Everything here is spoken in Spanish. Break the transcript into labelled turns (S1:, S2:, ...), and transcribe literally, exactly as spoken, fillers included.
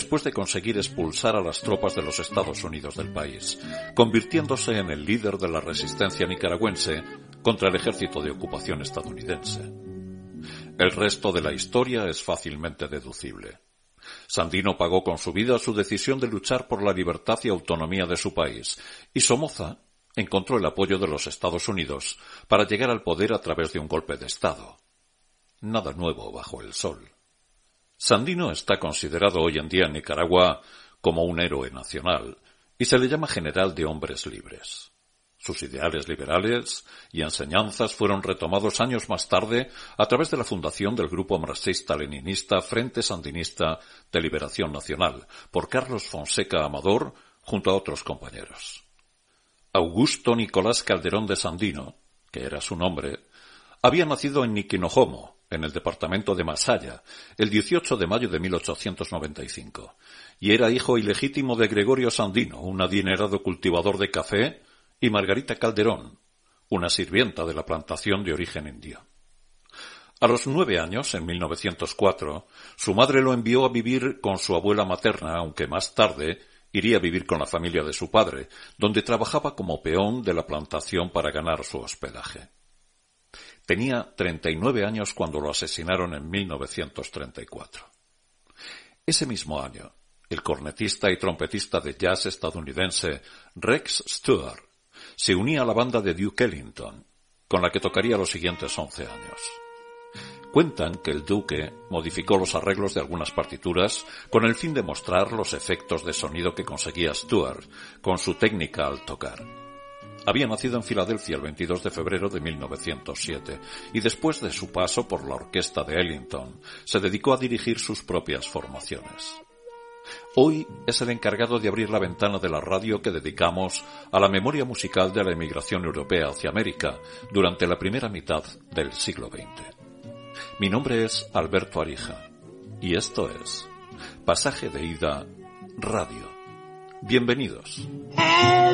S1: después de conseguir expulsar a las tropas de los Estados Unidos del país, convirtiéndose en el líder de la resistencia nicaragüense contra el ejército de ocupación estadounidense. El resto de la historia es fácilmente deducible. Sandino pagó con su vida su decisión de luchar por la libertad y autonomía de su país, y Somoza encontró el apoyo de los Estados Unidos para llegar al poder a través de un golpe de Estado. Nada nuevo bajo el sol. Sandino está considerado hoy en día en Nicaragua como un héroe nacional y se le llama general de hombres libres. Sus ideales liberales y enseñanzas fueron retomados años más tarde a través de la fundación del grupo marxista-leninista Frente Sandinista de Liberación Nacional por Carlos Fonseca Amador junto a otros compañeros. Augusto Nicolás Calderón de Sandino, que era su nombre, había nacido en Niquinojomo, en el departamento de Masaya, el dieciocho de mayo de mil ochocientos noventa y cinco, y era hijo ilegítimo de Gregorio Sandino, un adinerado cultivador de café, y Margarita Calderón, una sirvienta de la plantación de origen indio. A los nueve años, en mil novecientos cuatro, su madre lo envió a vivir con su abuela materna, aunque más tarde iría a vivir con la familia de su padre, donde trabajaba como peón de la plantación para ganar su hospedaje. Tenía treinta y nueve años cuando lo asesinaron en mil novecientos treinta y cuatro. Ese mismo año, el cornetista y trompetista de jazz estadounidense Rex Stewart se unía a la banda de Duke Ellington, con la que tocaría los siguientes once años. Cuentan que el Duque modificó los arreglos de algunas partituras con el fin de mostrar los efectos de sonido que conseguía Stewart con su técnica al tocar. Había nacido en Filadelfia el veintidós de febrero de mil novecientos siete y después de su paso por la orquesta de Ellington se dedicó a dirigir sus propias formaciones. Hoy es el encargado de abrir la ventana de la radio que dedicamos a la memoria musical de la emigración europea hacia América durante la primera mitad del siglo veinte. Mi nombre es Alberto Arija y esto es Pasaje de Ida Radio. Bienvenidos.